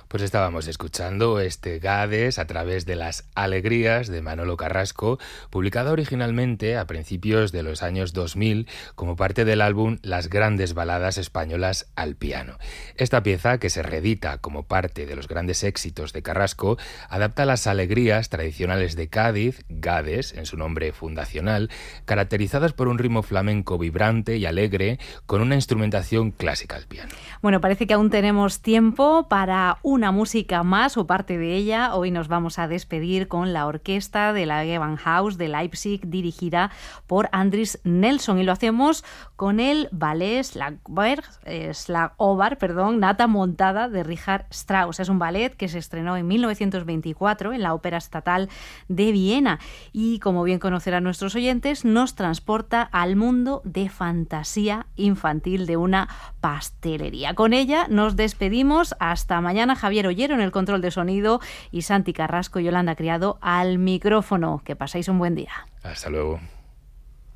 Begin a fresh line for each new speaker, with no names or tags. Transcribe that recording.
Pues estábamos escuchando este Gades a través de las Alegrías de Manolo Carrasco, publicado originalmente a principios de los años 2000 como parte del álbum Las grandes baladas españolas al piano. Esta pieza, que se reedita como parte de los grandes éxitos de Carrasco, adapta las alegrías tradicionales de Cádiz, Gades, en su nombre fundacional, caracterizadas por un ritmo flamenco vibrante y alegre con una instrumentación clásica al piano.
Bueno, parece que aún tenemos tiempo para una música más o parte de ella. Hoy nos vamos a despedir con la orquesta de la Gewandhaus de Leipzig, dirigida por Andris Nelson, y lo hacemos con el ballet Slagover, Nata montada de Richard Strauss. Es un ballet que se estrenó en 1924 en la Ópera Estatal de Viena y, como bien conocerán nuestros oyentes, nos transporta al mundo de fantasía infantil de una pastelería. Con ella nos despedimos. Hasta mañana. Javier Ollero en el control de sonido y Santi Carrasco y Yolanda Criado al micrófono. Que paséis un buen día.
Hasta luego.